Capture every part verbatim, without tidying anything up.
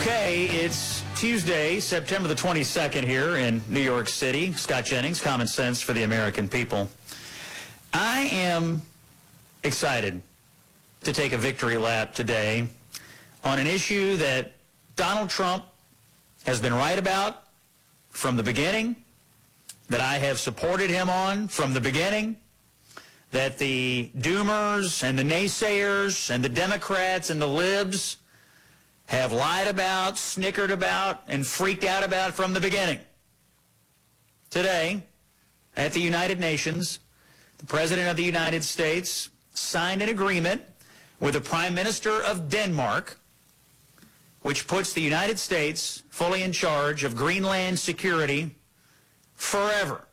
Okay, it's Tuesday, September the twenty-second here in New York City. Scott Jennings, Common Sense for the American People. I am excited to take a victory lap today on an issue that Donald Trump has been right about from the beginning, that I have supported him on from the beginning, that the doomers and the naysayers and the Democrats and the libs have lied about, snickered about, and freaked out about from the beginning. Today, at the United Nations, the President of the United States signed an agreement with the Prime Minister of Denmark, which puts the United States fully in charge of Greenland security forever.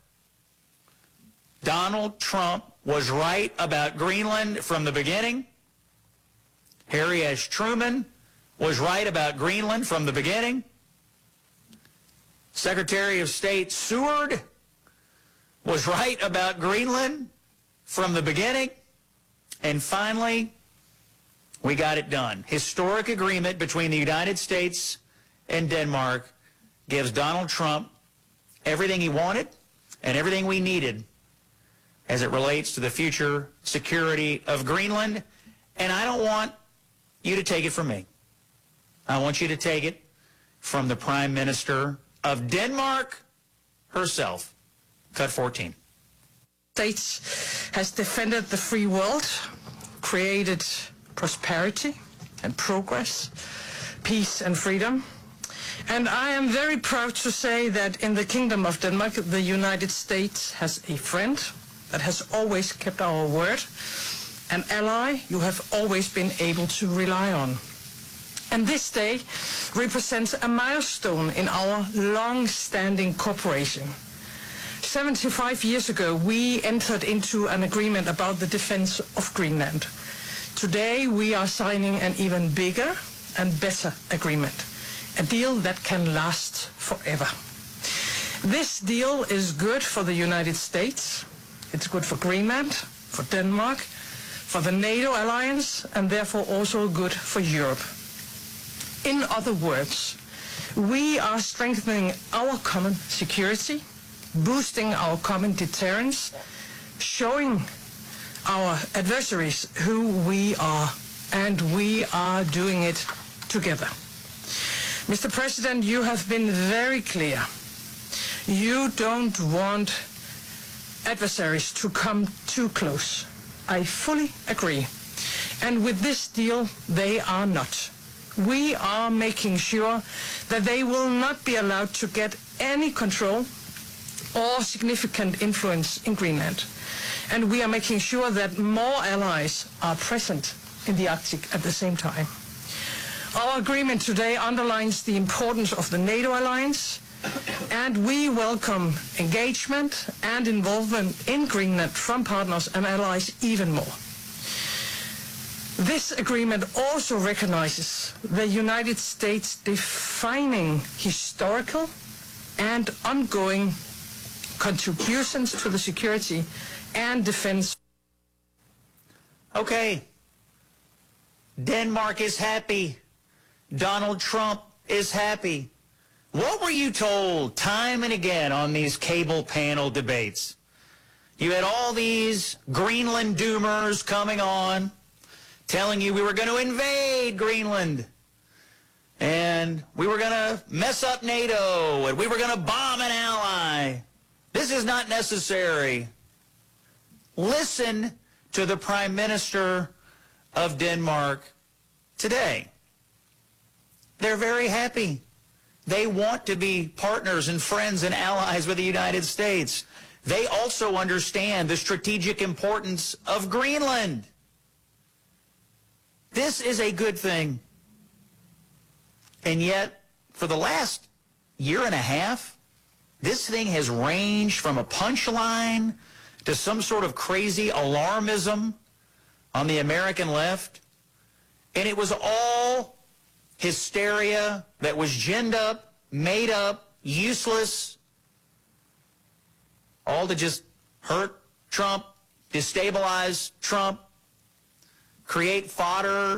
Donald Trump was right about Greenland from the beginning. Harry S. Truman was right about Greenland from the beginning. Secretary of State Seward was right about Greenland from the beginning. And finally, we got it done. Historic agreement between the United States and Denmark gives Donald Trump everything he wanted and everything we needed as it relates to the future security of Greenland. And I don't want you to take it from me. I want you to take it from the Prime Minister of Denmark herself. Cut fourteen. States has defended the free world, created prosperity and progress, peace and freedom. And I am very proud to say that in the Kingdom of Denmark, the United States has a friend that has always kept our word, an ally you have always been able to rely on. And this day represents a milestone in our long-standing cooperation. seventy-five years ago, we entered into an agreement about the defense of Greenland. Today, we are signing an even bigger and better agreement, a deal that can last forever. This deal is good for the United States, it's good for Greenland, for Denmark, for the NATO alliance, and therefore also good for Europe. In other words, we are strengthening our common security, boosting our common deterrence, showing our adversaries who we are, and we are doing it together. Mister President, you have been very clear. You don't want adversaries to come too close. I fully agree. And with this deal, they are not. We are making sure that they will not be allowed to get any control or significant influence in Greenland. And we are making sure that more allies are present in the Arctic at the same time. Our agreement today underlines the importance of the NATO alliance, and we welcome engagement and involvement in Greenland from partners and allies even more. This agreement also recognizes the United States defining historical and ongoing contributions to the security and defense. Okay. Denmark is happy. Donald Trump is happy. What were you told time and again on these cable panel debates? You had all these Greenland doomers coming on, telling you we were going to invade Greenland, and we were going to mess up NATO, and we were going to bomb an ally. This is not necessary. Listen to the Prime Minister of Denmark today. They're very happy. They want to be partners and friends and allies with the United States. They also understand the strategic importance of Greenland. This is a good thing. And yet, for the last year and a half, this thing has ranged from a punchline to some sort of crazy alarmism on the American left. And it was all hysteria that was ginned up, made up, useless, all to just hurt Trump, destabilize Trump, create fodder